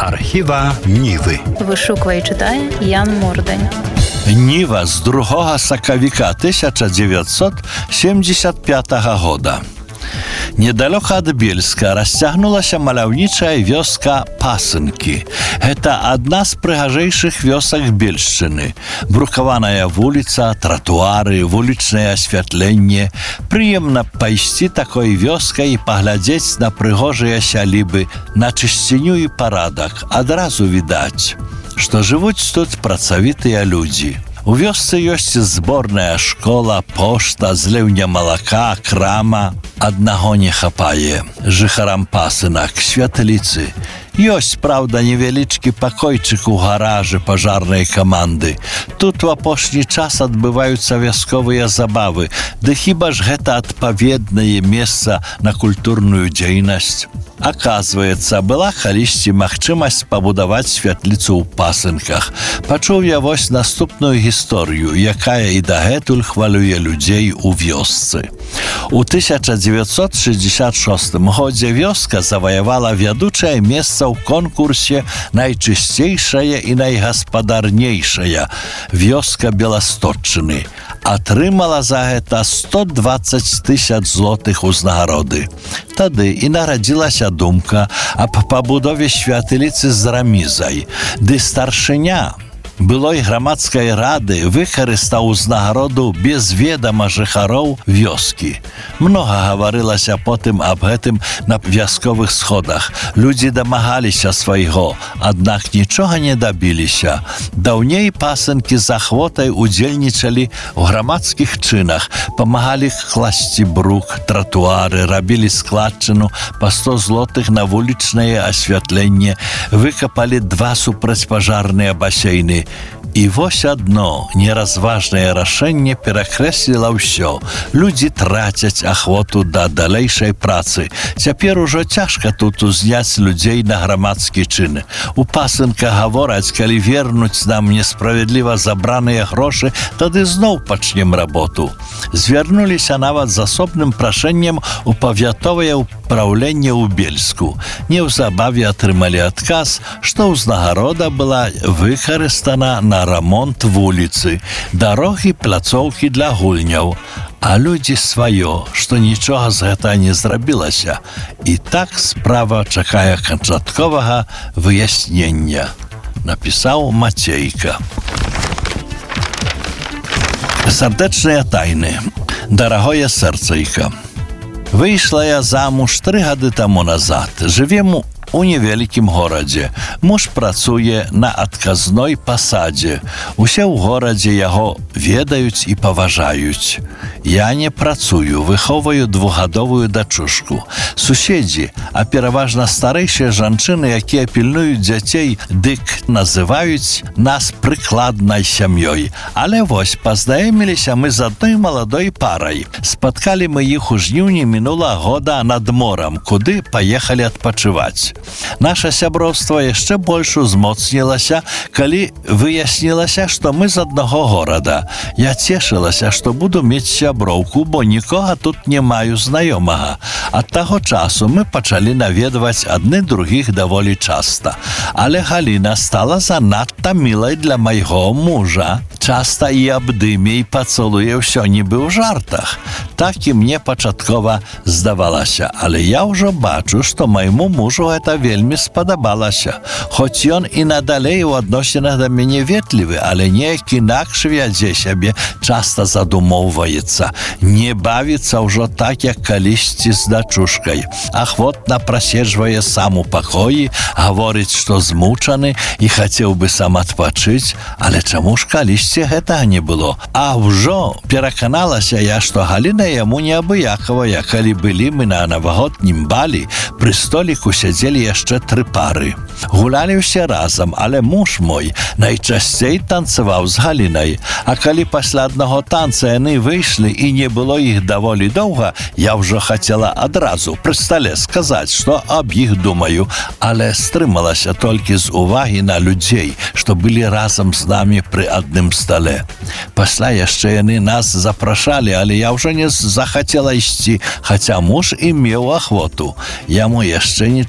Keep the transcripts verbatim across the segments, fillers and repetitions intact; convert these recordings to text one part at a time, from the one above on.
Архіва Ніви. Вишукує і читає Ян Мордень. Ніва з другого сакавіка тысяча девятьсот семьдесят пятого года. Недалёка ад Бельска расцягнулася маляўнічая вёска Пасынкі. Гэта адна з прыгажэйшых вёсак Бельшчыны. Брукаваная вуліца, тратуары, вулічнае асвятленне. Прыемна пайсці такой вёскай і паглядзець на прыгожыя сялібы, на чысціню і парадак. Адразу відаць, што жывуць тут працавітыя людзі. У вёсцы ёсць зборная школа, пошта, зліўня малака, крама. Аднаго не хапае жыхарам Пасынак, святліцы. Ёсць, праўда, невялічкі пакойчык у гаражы пажарнай каманды. Тут у апошні час адбываюцца вясковыя забавы, ды хіба ж гэта адпаведнае месца на культурную дзейнасць? Аказваецца, была калісьці магчымасць пабудаваць святліцу ў Пасынках. Пачуў я вось наступную гісторыю, якая і дагэтуль хвалюе людзей у вёсцы. У тысяча девятьсот шестьдесят шостым годзе вёска заваявала вядучае месца ў конкурсе «Найчысцейшая і найгаспадарнейшая вёска Беласточчыны». Атрымала за гэта сто двадцать тысяч злотых узнагароды. Тады і нарадзілася думка аб пабудове святыліцы з рамізай, ды старшыня былой грамадскай рады выкарыстаў узнагароду без ведама жыхароў вёскі. Многа гаварылася потым аб гэтым на вясковых сходах. Людзі дамагаліся свайго, аднак нічога не дабіліся. Даўней Пасынкі з ахвотай удзельнічалі ў грамадскіх чынах, памагалі класці брук, тратуары, рабілі складчыну па сто злотых на вулічнае асвятленне, выкапалі два супрацьпажарныя басейны. І вось адно неразважнае рашэнне перакрэсліла ўсё. Людзі трацяць ахвоту да далейшай працы. Цяпер ужо цяжка тут узняць людзей на грамадскі чын. У Пасынках гавораць, калі вернуць нам несправядліва забраныя грошы, тады зноў пачнем работу. Звярнуліся нават з асобным прашэннем у павятовае ўпраўленне ў Бельску. Неўзабаве атрымалі адказ, што ўзнагарода была выкарыстана на рамонт вуліцы, дарогі, пляцоўкі для гульняў. А людзі сваё, што нічога з гэта не зрабілася. І так справа чакае канчатковага выяснення, напісаў Мацейка. Сардэчныя тайны. Дарагое сэрцайка. Выйшла я замуж тры гады таму назад. Жывем у невялікім горадзе. Муж працуе на адказной пасадзе. Усе ў горадзе яго ведаюць і паважаюць. Я не працую, выхоўваю двухгадовую дачушку. Суседзі, а пераважна старэйшыя жанчыны, якія пільнуюць дзяцей, дык называюць нас прыкладнай сям'ёй. Але вось, пазнаёміліся мы з адной маладой парай. Спаткалі мы іх у жніўні мінула года над морам, куды паехалі адпачываць. Наша сяброўства яшчэ больш узмоцнілася, калі выяснілася, што мы з аднаго горада. Я цешылася, што буду мець сяброўку, бо нікога тут не маю знаёмага. Ад таго часу мы пачалі наведваць адны другіх даволі часта. Але Галіна стала занадта мілай для майго мужа. Часта і абдыме, і пацалуе ўсё нібы ў жартах. Так і мне пачаткова здавалася, але я ўжо бачу, што майму мужу гэта вельмі спадабалася. Хоць ён і надалей у адносінах да мяне ветлівы, але неяк інакш вядзе сябе, часта задумоўваецца. Не бавіцца ўжо так, як калісьці з дачушкай. Ахвотна праседжвае сам у пакоі, гаворыць, што змучаны і хацеў бы сам адпачыць, але чаму ж калісьці гэтага не было? А ўжо пераканалася я, што Галіна яму неабыякавая. Калі былі мы на навагоднім балі, пры століку сядзелі яшчэ тры пары. Гулялі ўсе разам, але муж мой найчасцей танцаваў з Галінай. А калі пасля аднаго танца яны выйшлі і не было іх даволі доўга, я ўжо хацела адразу пры стале сказаць, што аб іх думаю, але стрымалася толькі з увагі на людзей, што былі разам з намі пры адным стале. Пасля яшчэ яны нас запрашалі, але я ўжо не захацела ісці, хаця муж і меў ахвоту. Яму яшчэ нічога не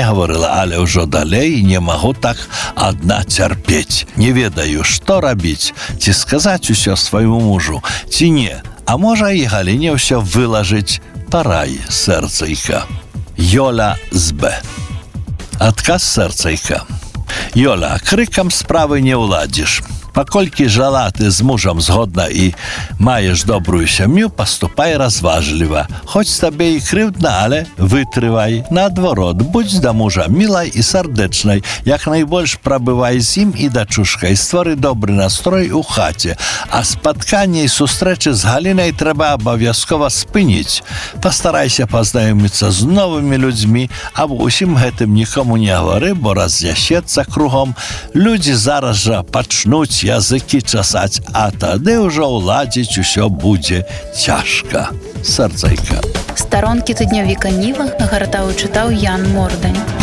не говорила, але ўжо далей не магу так адна цярпець. Не ведаю, што рабіць, ці сказаць усё свайму мужу, ці не. А можа і Галіне ўсё вылажыць. Парай, сэрцайка. Йоля з Б. Адказ сэрцайка. Йоля, крыкам справы не ўладзіш. Паколькі жала ты з мужам згодна і маеш добрую сям'ю, паступай разважліва. Хоць табе і крыўдна, але вытрывай. Наадварот, будзь да мужа мілай і сардэчнай, як найбольш прабывай з ім і дачушкай, ствары добры настрой у хаце. А спатканне і сустрэчы з Галінай трэба абавязкова спыніць. Пастарайся пазнаёміцца з новымі людзьмі, або усім гэтым нікому не гавары, бо раз'ясецца кругом. Людзі зараз жа пачнуць языкі часаць, а тады ўжо ўладзіць усё будзе цяжка. Сэрцайка. Старонкі тыднёвіка Ніва нагартаў і чытаў Ян Мордань.